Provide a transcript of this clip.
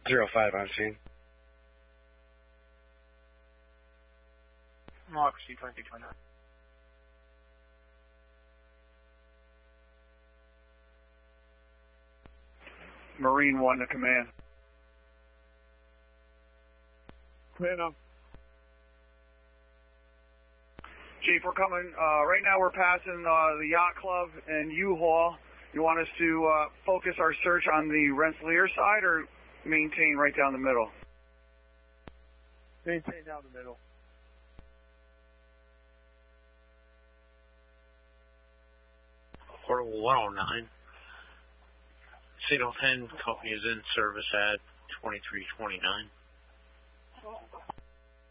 05 on scene. Democracy 2229. Marine 1 to command. Command up. Chief, we're coming, right now we're passing the Yacht Club and U-Haul. You want us to focus our search on the Rensselaer side or maintain right down the middle? Maintain down the middle. Portable 109. Signal 10 company is in service at 2329.